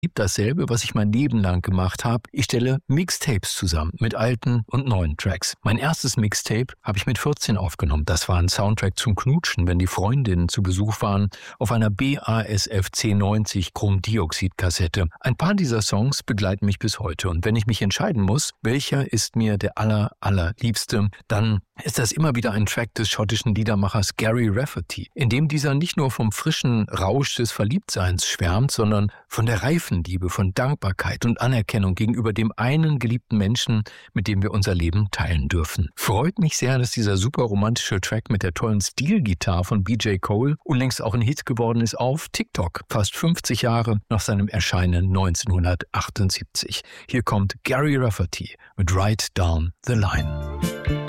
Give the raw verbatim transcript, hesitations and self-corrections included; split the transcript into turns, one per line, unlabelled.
dasselbe, was ich mein Leben lang gemacht habe. Ich stelle Mixtapes zusammen mit alten und neuen Tracks. Mein erstes Mixtape habe ich mit vierzehn aufgenommen. Das war ein Soundtrack zum Knutschen, wenn die Freundinnen zu Besuch waren, auf einer B A S F C neunzig Chromdioxid-Kassette. Ein paar dieser Songs begleiten mich bis heute. Und wenn ich mich entscheiden muss, welcher ist mir der aller, allerliebste, dann ist das immer wieder ein Track des schottischen Liedermachers Gary Rafferty, in dem dieser nicht nur vom frischen Rausch des Verliebtseins schwärmt, sondern von der reifen Liebe, von Dankbarkeit und Anerkennung gegenüber dem einen geliebten Menschen, mit dem wir unser Leben teilen dürfen. Freut mich sehr, dass dieser super romantische Track mit der tollen Steel-Gitarre von B J Cole unlängst auch ein Hit geworden ist auf TikTok, fast fünfzig Jahre nach seinem Erscheinen neunzehnhundertachtundsiebzig. Hier kommt Gary Rafferty mit Right Down the Line.